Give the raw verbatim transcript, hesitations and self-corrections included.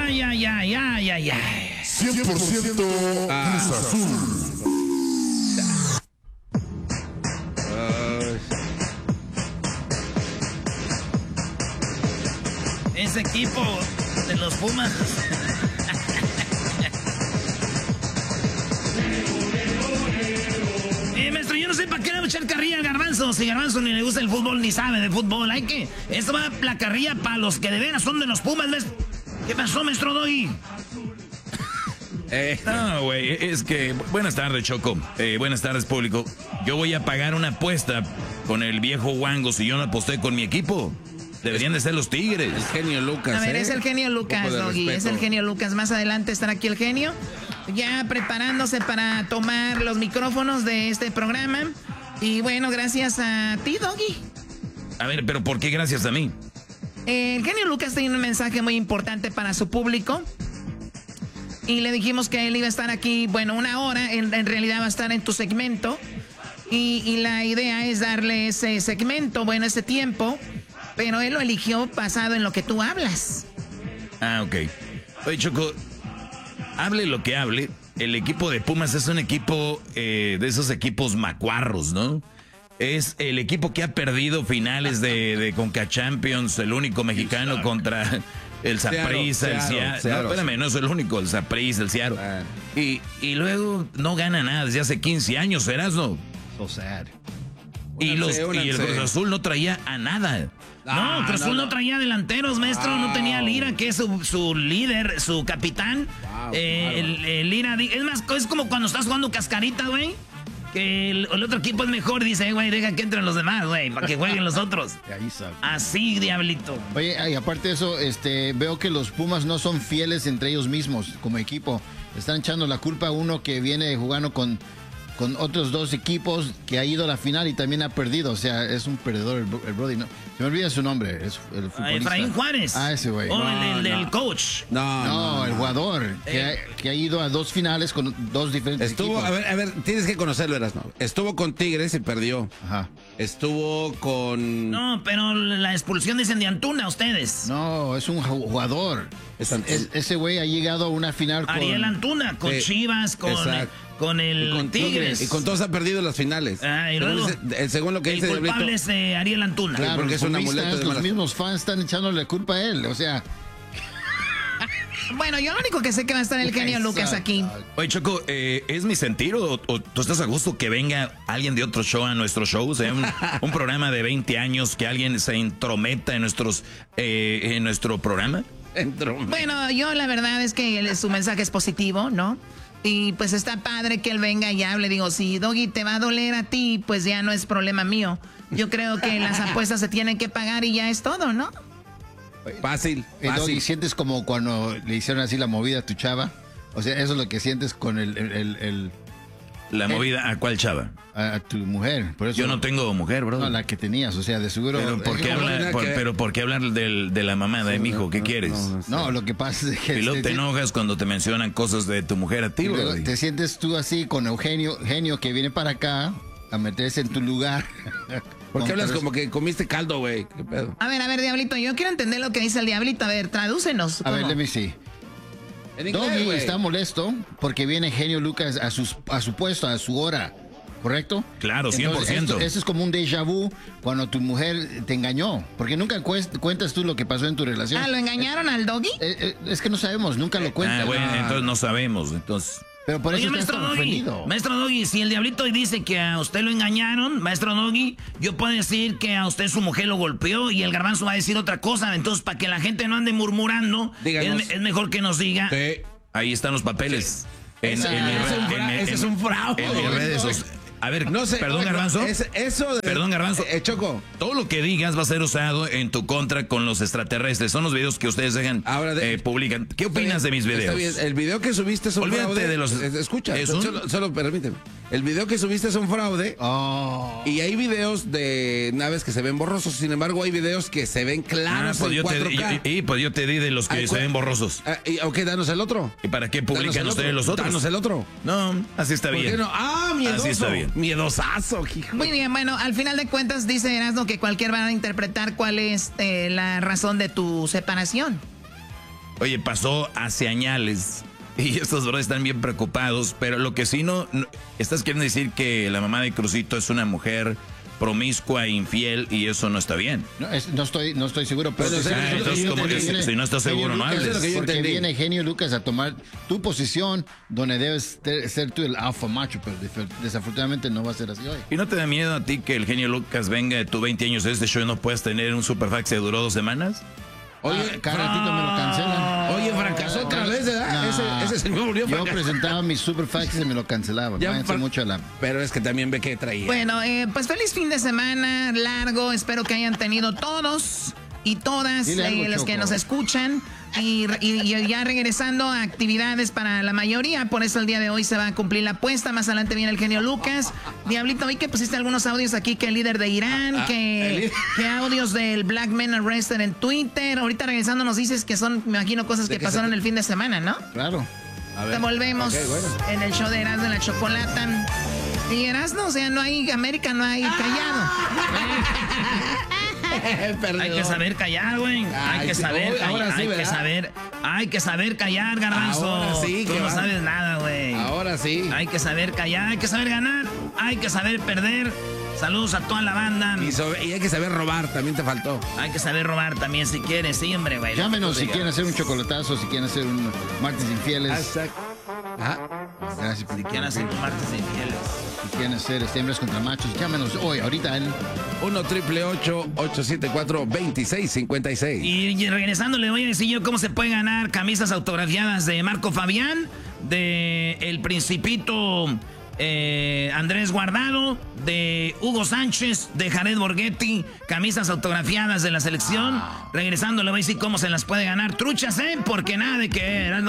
ay, ay, ay, ay, ay, ay. cien por ciento Cruz Azul. Ese equipo de los Pumas. eh, maestro, yo no sé para qué le voy a echar carrilla al Garbanzo. Si Garbanzo ni le gusta el fútbol ni sabe de fútbol. Hay que. Esto va la carrilla para los que de veras son de los Pumas. ¿Ves? ¿Qué pasó, maestro Doggy? Eh, no, güey, es que... Buenas tardes, Choco. Eh, buenas tardes, público. Yo voy a pagar una apuesta con el viejo Wango si yo no aposté con mi equipo. Deberían de ser los Tigres. El genio Lucas. A ver, ¿eh? es el genio Lucas, Doggy. Es el genio Lucas. Más adelante estará aquí el genio. Ya preparándose para tomar los micrófonos de este programa. Y bueno, gracias a ti, Doggy. A ver, pero ¿por qué gracias a mí? El genio Lucas tiene un mensaje muy importante para su público. Y le dijimos que él iba a estar aquí, bueno, una hora. En, en realidad va a estar en tu segmento. Y, y la idea es darle ese segmento, bueno, ese tiempo. Pero él lo eligió basado en lo que tú hablas. Ah, ok. Oye, Choco, hable lo que hable. El equipo de Pumas es un equipo eh, de esos equipos macuarros, ¿no? Es el equipo que ha perdido finales de, de Conca Champions, el único mexicano contra el Saprissa, el Seattle. No, espérame, no es el único, el Saprissa, el Seattle. Ah. Y, y luego no gana nada desde hace quince años, ¿serás, no? So sad. Y, los, y el Cruz Azul no traía a nada. Ah, no, Cruz Azul no, no. no traía delanteros, maestro. Wow. No tenía Lira, que es su, su líder, su capitán. Wow, eh, claro. el, el Lira, es más, es como cuando estás jugando cascarita, güey. Que el, el otro equipo es mejor, dice, güey, deja que entren los demás, güey, para que jueguen los otros. Así, diablito. Oye, y aparte de eso, este, veo que los Pumas no son fieles entre ellos mismos como equipo. Están echando la culpa a uno que viene jugando con... con otros dos equipos que ha ido a la final y también ha perdido. O sea, es un perdedor el, el Brody. No, se me olvida su nombre. Es el futbolista. Efraín Juárez. Ah, ese güey. O no, el, el, no. el coach. No, no, no el jugador. Eh. Que, ha, que ha ido a dos finales con dos diferentes Estuvo, equipos. a ver, a ver, tienes que conocerlo, Erasmo. Estuvo con Tigres y perdió. Ajá. Estuvo con... No, pero la expulsión dicen de Antuna, ustedes. No, es un jugador. Es, es, ese güey ha llegado a una final con... Ariel Antuna, con eh, Chivas, con... Exacto. Con el y con Tigres. Y con todos ha perdido las finales. Ah, y luego, dice, según lo que el dice culpable Diablito, es eh, Ariel Antuna. Claro, porque es un amuleto de Los mismos fans están echándole culpa a él, o sea... Bueno, yo lo único que sé que va a estar el genio Lucas aquí. Oye, Choco, eh, ¿es mi sentir o, o tú estás a gusto que venga alguien de otro show a nuestro show? O sea, un, un programa de veinte años, que alguien se intrometa en, nuestros, eh, en nuestro programa. Entrometa. Bueno, yo la verdad es que él, su mensaje es positivo, ¿no? Y pues está padre que él venga y hable. Digo, si Doggy te va a doler a ti, pues ya no es problema mío. Yo creo que las apuestas se tienen que pagar y ya es todo, ¿no? Fácil, fácil. Doggy, ¿sientes como cuando le hicieron así la movida a tu chava? O sea, eso es lo que sientes con el... el, el, el ¿La movida el, a cuál chava? A, a tu mujer. Por eso, yo no tengo mujer, bro. No, la que tenías, o sea, de seguro... Pero ¿por qué hablar, por, pero ¿por qué hablar del, de la mamá de mi hijo? ¿Qué no, quieres? No, no, no, lo que pasa es que... Y luego te enojas cuando te mencionan cosas de tu mujer a ti, bro. Te sientes tú así con Eugenio, Genio, que viene para acá a meterse en tu lugar. ¿Por qué hablas como que comiste caldo, güey? ¿Qué pedo? A ver, a ver, Diablito, yo quiero entender lo que dice el Diablito. A ver, tradúcenos. A ver, let me see. Doggy está molesto porque viene Genio Lucas a, sus, a su puesto, a su hora, ¿correcto? Claro, cien por ciento. Entonces, esto, esto es como un déjà vu cuando tu mujer te engañó, porque nunca cuentas tú lo que pasó en tu relación. Ah, ¿lo engañaron al Doggy? Eh, eh, es que no sabemos, nunca lo cuentas. Ah, bueno, ah. entonces no sabemos, entonces... Pero por eso Oye, maestro Doggy, maestro Doggy, si el Diablito dice que a usted lo engañaron, maestro Doggy, yo puedo decir que a usted su mujer lo golpeó y el Garbanzo va a decir otra cosa. Entonces, para que la gente no ande murmurando, es, es mejor que nos diga. Sí. Ahí están los papeles. Sí. En, esa, en, en, es un fra- en, ese en, es un fraude. En, en redes sociales. A ver, no sé, perdón, Garbanzo. Es, eso de, perdón, Garbanzo. Eh, Choco. Todo lo que digas va a ser usado en tu contra con los extraterrestres. Son los videos que ustedes dejan, Ahora de, eh, publican. ¿Qué opinas bien, de mis videos? Está bien. El video que subiste es un Olvídate fraude. de los... Escucha, ¿es solo, un? solo permíteme. El video que subiste es un fraude. Oh. Y hay videos de naves que se ven borrosos. Sin embargo, hay videos que se ven claros. Ah, pues en yo cuatro K. te, y, y pues yo te di de los que Ay, se ven borrosos. Ah, y, ok, danos el otro. ¿Y para qué publican ustedes los otros? Danos el otro. No, así está ¿Por bien. qué no? Ah, miedoso. Así está bien. Miedosazo, hijo. Muy bien, bueno, al final de cuentas dice Erasmo que cualquiera va a interpretar cuál es eh, la razón de tu separación. Oye, pasó hace añales y estos brothers están bien preocupados, pero lo que sí no, no estás queriendo decir que la mamá de Crucito es una mujer promiscua e infiel y eso no está bien. No, es, no estoy no estoy seguro, pero... Pues, ah, entonces, como que si, si no estás seguro, no hables. Porque entendí. Viene Genio Lucas a tomar tu posición donde debes ter, ser tú el alfa macho, pero desafortunadamente no va a ser así hoy. ¿Y no te da miedo a ti que el Genio Lucas venga de tus veinte años de este show y no puedas tener un superfax que duró dos semanas? Oye, ah, cada ratito me lo cancelan. Oye, fracasó otra no, vez, ¿verdad? No, ese, ese es el nuevo Yo presentaba mis superfax y me lo cancelaban. Ya, fra- mucho la... Pero es que también ve que traía. Bueno, eh, pues feliz fin de semana largo. Espero que hayan tenido todos y todas eh, los que nos escuchan. Y, y, y ya regresando a actividades para la mayoría, por eso el día de hoy se va a cumplir la apuesta. Más adelante viene el Genio Lucas. Diablito, vi que pusiste algunos audios aquí, que el líder de Irán, Ah, que, que audios del Black Men Arrested en Twitter. Ahorita regresando nos dices que son, me imagino, cosas que pasaron el fin de semana, ¿no? Claro. A ver. Te volvemos Okay, bueno. en el show de Erasmo de la Chocolata. Y Erasmo, o sea, no hay América, no hay callado. Hay que saber callar, güey. Hay Ay, que sí, saber hoy- callar. ahora sí, hay que ¿verdad? saber, hay que saber callar, Garbanzo. Ahora sí, Tú que no va. sabes nada, güey. Ahora sí. Hay que saber callar, hay que saber ganar, hay que saber perder. Saludos a toda la banda. Y, sobre- y hay que saber robar, también te faltó. Hay que saber robar también si quieres, sí, hombre, güey. Llámenos si Diga. quieren hacer un chocolatazo, si quieren hacer un martes infieles. Hashtag. Ajá. Gracias por Si quieren hacer tu martes infieles. Si quieren hacer este, hembras contra machos, llámenos hoy, ahorita en... uno triple ocho ocho siete cuatro dos seis cinco seis. Y, y regresando le voy a decir yo cómo se puede ganar camisas autografiadas de Marco Fabián, de El Principito eh, Andrés Guardado, de Hugo Sánchez, de Jared Borghetti, camisas autografiadas de la selección. Regresando le voy a decir cómo se las puede ganar. Truchas, ¿eh? Porque nada de que...